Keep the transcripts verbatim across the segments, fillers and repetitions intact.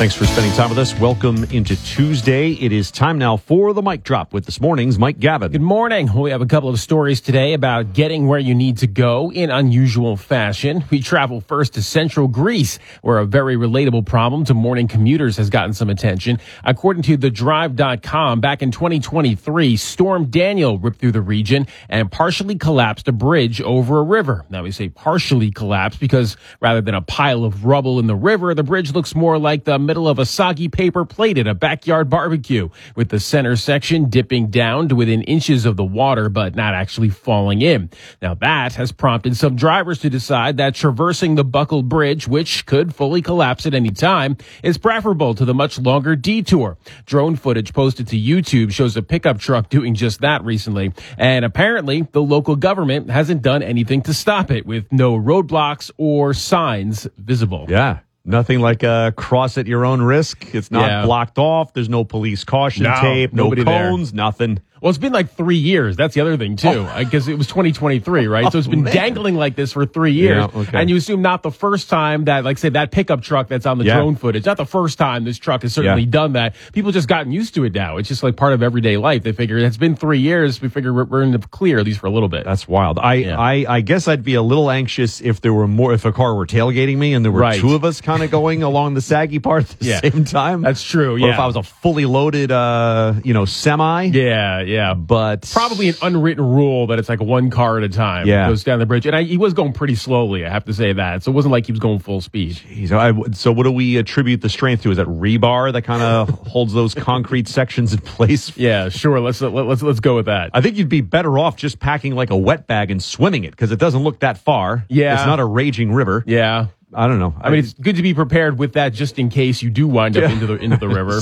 Thanks for spending time with us. Welcome into Tuesday. It is time now for the Mic Drop with this morning's Mike Gavin. Good morning. We have a couple of stories today about getting where you need to go in unusual fashion. We travel first to central Greece, where a very relatable problem to morning commuters has gotten some attention. According to the drive dot com, back in twenty twenty-three, Storm Daniel ripped through the region and partially collapsed a bridge over a river. Now, we say partially collapsed because rather than a pile of rubble in the river, the bridge looks more like the middle of a soggy paper plate at a backyard barbecue, with the center section dipping down to within inches of the water, but not actually falling in. Now, that has prompted some drivers to decide that traversing the buckled bridge, which could fully collapse at any time, is preferable to the much longer detour. Drone footage posted to YouTube shows a pickup truck doing just that recently, and apparently the local government hasn't done anything to stop it, with no roadblocks or signs visible. Yeah. Nothing like a cross at your own risk. It's not Yeah. blocked off. There's no police caution No, tape, no nobody there. cones, nothing. Well, it's been like three years. That's the other thing, too, because it was twenty twenty-three, right? So it's been Oh, man. dangling like this for three years. Yeah, okay. And you assume not the first time that, like, say, that pickup truck that's on the Yeah. drone footage, not the first time this truck has certainly Yeah. done that. People just gotten used to it now. It's just like part of everyday life. They figure it's been three years. We figure we're, we're in the clear, at least for a little bit. That's wild. I, Yeah. I, I guess I'd be a little anxious if there were more, if a car were tailgating me and there were Right. two of us kind of going along the saggy part at the Yeah. same time. That's true, Or yeah. if I was a fully loaded, uh, you know, semi. Yeah, yeah. But Probably an unwritten rule that it's like one car at a time. Yeah. Goes down the bridge. And I, he was going pretty slowly, I have to say that. So it wasn't like he was going full speed. Geez, I, so what do we attribute the strength to? Is that rebar that kind of holds those concrete sections in place? Yeah, sure. Let's let, let's let's go with that. I think you'd be better off just packing like a wet bag and swimming it because it doesn't look that far. Yeah. It's not a raging river. Yeah. I don't know. I mean, it's good to be prepared with that just in case you do wind up Yeah. into the into the river.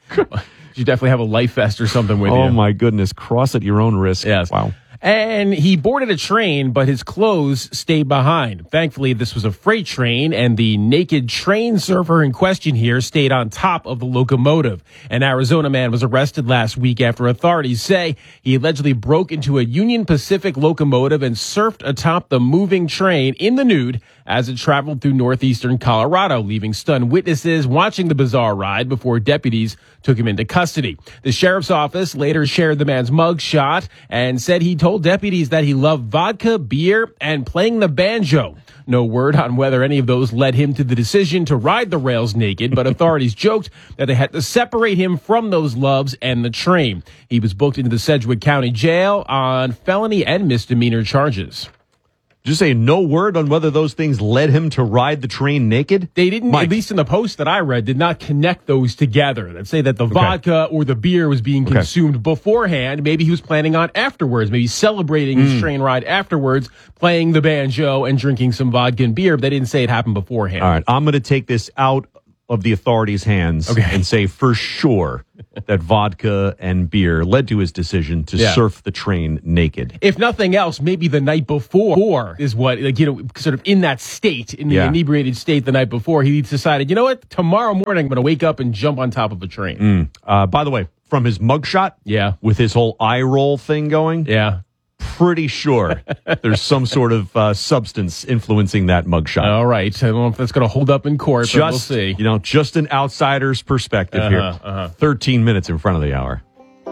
You definitely have a life vest or something with you. Oh my goodness. Cross at your own risk. Yes. Wow. And he boarded a train, but his clothes stayed behind. Thankfully, this was a freight train, and the naked train surfer in question here stayed on top of the locomotive. An Arizona man was arrested last week after authorities say he allegedly broke into a Union Pacific locomotive and surfed atop the moving train in the nude as it traveled through northeastern Colorado, leaving stunned witnesses watching the bizarre ride before deputies took him into custody. The sheriff's office later shared the man's mug shot and said he told deputies that he loved vodka, beer, and playing the banjo. No word on whether any of those led him to the decision to ride the rails naked, but authorities joked that they had to separate him from those loves and the train. He was booked into the Sedgwick County Jail on felony and misdemeanor charges. Just say no word on whether those things led him to ride the train naked? They didn't, Mike. at least in the post that I read, did not connect those together. That say that the vodka or the beer was being Okay. consumed beforehand. Maybe he was planning on afterwards, maybe celebrating Mm. his train ride afterwards, playing the banjo and drinking some vodka and beer. But they didn't say it happened beforehand. All right. I'm going to take this out of the authorities' hands Okay. and say for sure that vodka and beer led to his decision to Yeah. surf the train naked. If nothing else, maybe the night before is what, like, you know, sort of in that state, in the Yeah. inebriated state the night before, he decided, you know what, tomorrow morning I'm going to wake up and jump on top of a train. Mm. Uh, by the way, from his mugshot, Yeah. with his whole eye roll thing going, Yeah. pretty sure there's some sort of uh, substance influencing that mugshot. All right. I don't know if that's going to hold up in court, but we'll Just, see. you know, just an outsider's perspective Uh-huh, here. uh-huh. thirteen minutes in front of the hour.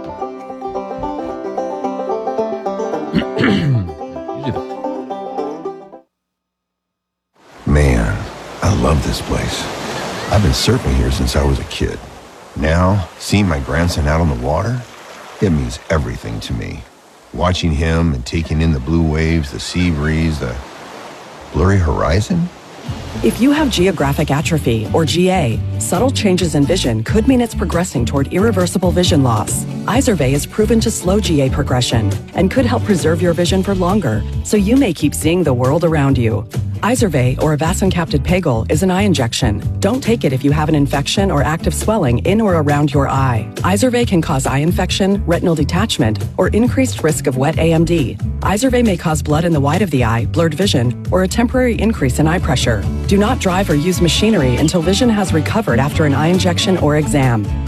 Man, I love this place. I've been surfing here since I was a kid. Now, seeing my grandson out on the water, it means everything to me. Watching him and taking in the blue waves, the sea breeze, the blurry horizon. If you have geographic atrophy, or G A, subtle changes in vision could mean it's progressing toward irreversible vision loss. Izervay is proven to slow G A progression and could help preserve your vision for longer, so you may keep seeing the world around you. Izervay, or avacincaptad pegol, is an eye injection. Don't take it if you have an infection or active swelling in or around your eye. Izervay can cause eye infection, retinal detachment, or increased risk of wet A M D. Izervay may cause blood in the white of the eye, blurred vision, or a temporary increase in eye pressure. Do not drive or use machinery until vision has recovered after an eye injection or exam.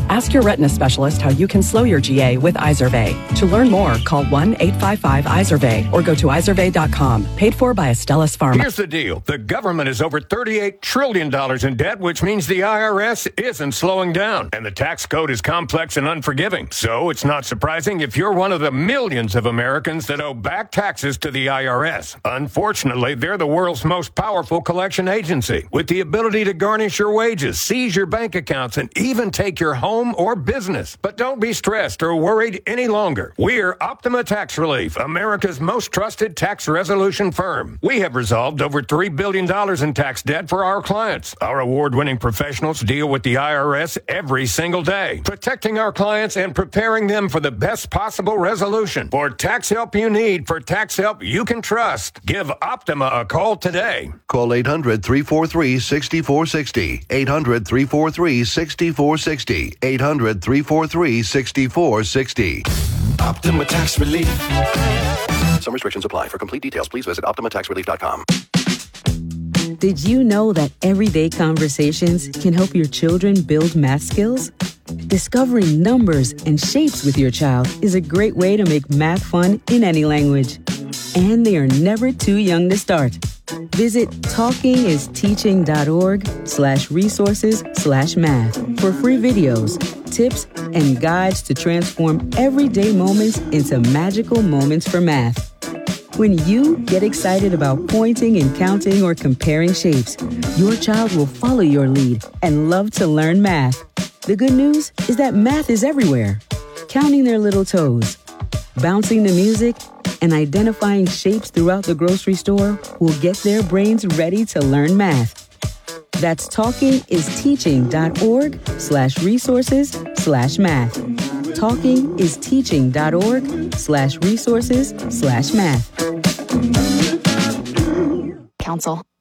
Ask your retina specialist how you can slow your G A with Izervay. To learn more, call one eight five five Izervay or go to izervay dot com. Paid for by Astellas Pharma. Here's the deal. The government is over thirty-eight trillion dollars in debt, which means the I R S isn't slowing down. And the tax code is complex and unforgiving. So it's not surprising if you're one of the millions of Americans that owe back taxes to the I R S. Unfortunately, they're the world's most powerful collection agency, with the ability to garnish your wages, seize your bank accounts, and even take your home or business. But don't be stressed or worried any longer. We're Optima Tax Relief, America's most trusted tax resolution firm. We have resolved over three billion dollars in tax debt for our clients. Our award-winning professionals deal with the I R S every single day, protecting our clients and preparing them for the best possible resolution. For tax help you need, for tax help you can trust, give Optima a call today. Call eight hundred, three four three, six four six zero. eight hundred, three four three, six four six zero. eight hundred, three four three, six four six zero. Optima Tax Relief. Some restrictions apply. For complete details, please visit optima tax relief dot com. Did you know that everyday conversations can help your children build math skills? Discovering numbers and shapes with your child is a great way to make math fun in any language. And they are never too young to start. Visit talkingisteaching.org slash resources slash math for free videos, tips, and guides to transform everyday moments into magical moments for math. When you get excited about pointing and counting or comparing shapes, your child will follow your lead and love to learn math. The good news is that math is everywhere. Counting their little toes, bouncing the music, and identifying shapes throughout the grocery store will get their brains ready to learn math. That's talkingisteaching.org slash resources slash math. talkingisteaching.org slash resources slash math. Council.